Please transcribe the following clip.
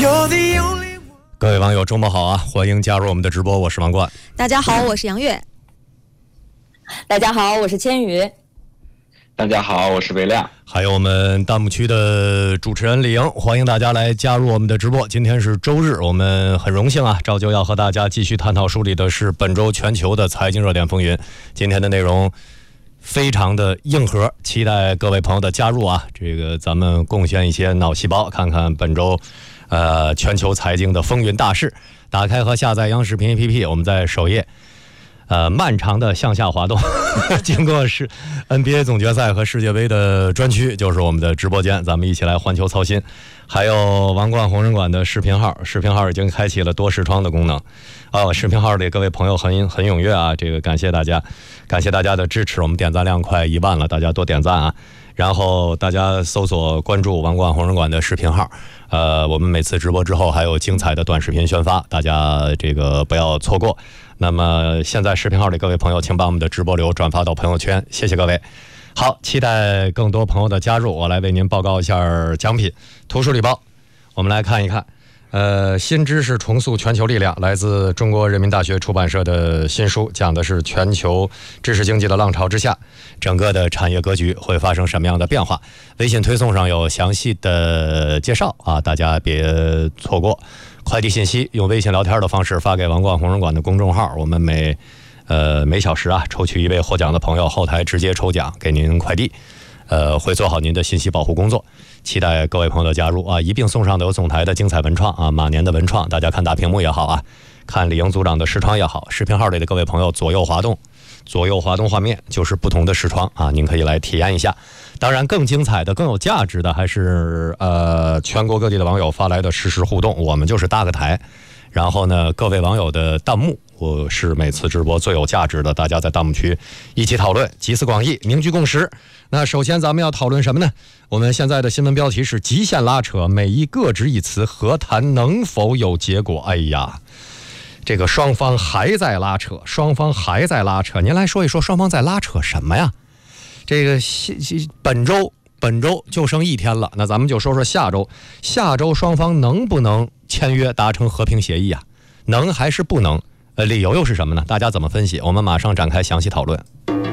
各位网友周末好啊，欢迎加入我们的直播，我是王冠。 大家好，我是杨月。 大家好，我是千羽。 大家好，我是韦亮。 还有我们弹幕区的主持人李莹，欢迎大家来加入我们的直播。今天是周日，我们很荣幸啊，照旧要和大家继续探讨梳理的是本周全球的财经热点风云。今天的内容非常的硬核，期待各位朋友的加入啊！这个咱们贡献一些脑细胞，看看本周全球财经的风云大事。打开和下载央视频 APP， 我们在首页漫长的向下滑动经过是 NBA 总决赛和世界杯的专区，就是我们的直播间，咱们一起来环球操心。还有王冠红人馆的视频号，视频号已经开启了多视窗的功能视频号里各位朋友很踊跃啊，这个感谢大家的支持，我们点赞量快1万了，大家多点赞啊。然后大家搜索关注王冠红人馆的视频号，我们每次直播之后还有精彩的短视频宣发，大家这个不要错过。那么现在视频号里各位朋友，请把我们的直播流转发到朋友圈，谢谢各位。好，期待更多朋友的加入，我来为您报告一下奖品图书礼包。我们来看一看新知识重塑全球力量，来自中国人民大学出版社的新书，讲的是全球知识经济的浪潮之下，整个的产业格局会发生什么样的变化。微信推送上有详细的介绍啊，大家别错过。快递信息用微信聊天的方式发给王冠红人馆的公众号，我们每小时啊抽取一位获奖的朋友，后台直接抽奖给您快递，会做好您的信息保护工作。期待各位朋友的加入啊！一并送上的有总台的精彩文创啊，马年的文创，大家看大屏幕也好啊，看李莹组长的视窗也好，视频号里的各位朋友左右滑动画面就是不同的视窗啊，您可以来体验一下。当然更精彩的更有价值的还是全国各地的网友发来的实时互动，我们就是搭个台，然后呢各位网友的弹幕我是每次直播最有价值的，大家在弹幕区一起讨论，集思广益，凝聚共识。那首先咱们要讨论什么呢？我们现在的新闻标题是极限拉扯，美伊各执一词，和谈能否有结果？哎呀，这个双方还在拉扯，您来说一说双方在拉扯什么呀？这个本周就剩1天了，那咱们就说说下周双方能不能签约达成和平协议啊？能还是不能？理由又是什么呢？大家怎么分析？我们马上展开详细讨论。